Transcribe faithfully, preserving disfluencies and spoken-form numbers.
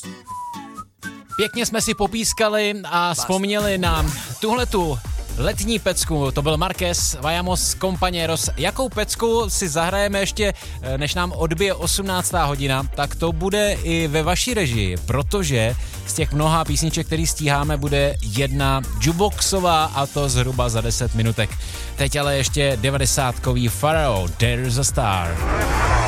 Pěkně jsme si popískali a vzpomněli na tuhletu letní pecku. To byl Marquez, Vayamos, Compañeros. Jakou pecku si zahrajeme ještě, než nám odbije osmnáctá hodina, tak to bude i ve vaší režii, protože z těch mnoha písniček, který stíháme, bude jedna jukeboxová a to zhruba za deset minutek. Teď ale ještě devadesátkový Pharrell, There's a Star.